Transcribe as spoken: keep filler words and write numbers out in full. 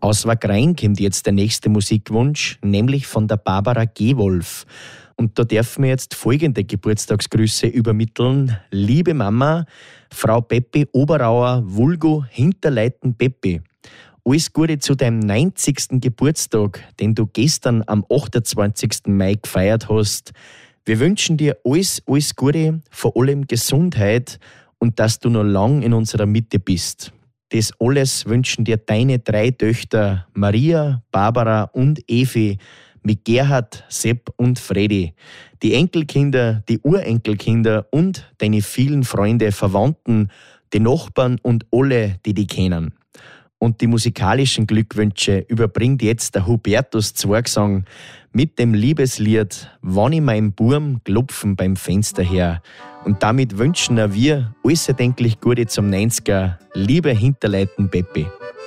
Aus Wagrain kommt jetzt der nächste Musikwunsch, nämlich von der Barbara Gewolf. Und da dürfen wir jetzt folgende Geburtstagsgrüße übermitteln. Liebe Mama, Frau Peppi Oberauer, Vulgo Hinterleiten Peppi. Alles Gute zu deinem neunzigsten Geburtstag, den du gestern am achtundzwanzigsten Mai gefeiert hast. Wir wünschen dir alles, alles Gute, vor allem Gesundheit und dass du noch lang in unserer Mitte bist. Das alles wünschen dir deine drei Töchter Maria, Barbara und Evi mit Gerhard, Sepp und Fredi. Die Enkelkinder, die Urenkelkinder und deine vielen Freunde, Verwandten, die Nachbarn und alle, die die kennen. Und die musikalischen Glückwünsche überbringt jetzt der Hubertus Zwergsang mit dem Liebeslied Wann ich mein Burm klopfen beim Fenster her. Und damit wünschen wir alles erdenklich Gute zum neunziger, liebe Hinterleiten Peppi.